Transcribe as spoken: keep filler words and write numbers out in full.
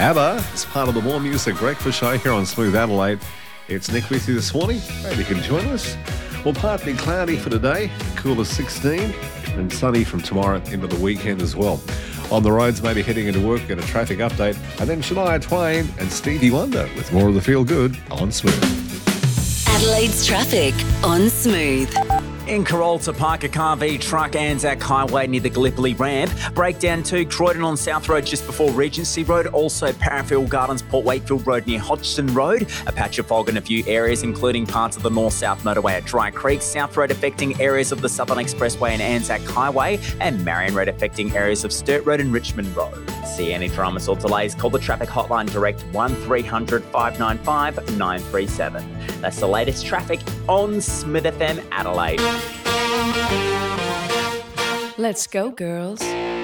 ABBA is part of the More Music Breakfast Show here on Smooth Adelaide. It's Nick with you this morning. Maybe you can join us. Well, partly cloudy for today, cool as sixteen, and sunny from tomorrow into the weekend as well. On the roads, maybe heading into work, get a traffic update, and then Shania Twain and Stevie Wonder with more of the Feel Good on Smooth. Adelaide's traffic on Smooth. In Carolta, park a car v truck Anzac Highway near the Gallipoli ramp. Breakdown to Croydon on South Road just before Regency Road. Also Parafield Gardens, Port Wakefield Road near Hodgson Road. A patch of fog in a few areas, including parts of the north-south motorway at Dry Creek. South Road affecting areas of the Southern Expressway and Anzac Highway. And Marion Road affecting areas of Sturt Road and Richmond Road. See any dramas or delays, call the traffic hotline direct one three hundred five nine five nine three seven. That's the latest traffic on Smith F M Adelaide. Let's go, girls.